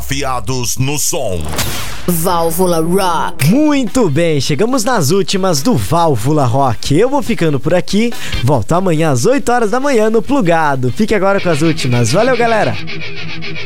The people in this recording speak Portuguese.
Afiados no som. Válvula Rock. Muito bem, chegamos nas últimas do Válvula Rock. Eu vou ficando por aqui. Volto amanhã às 8 horas da manhã no Plugado. Fique agora com as últimas. Valeu, galera!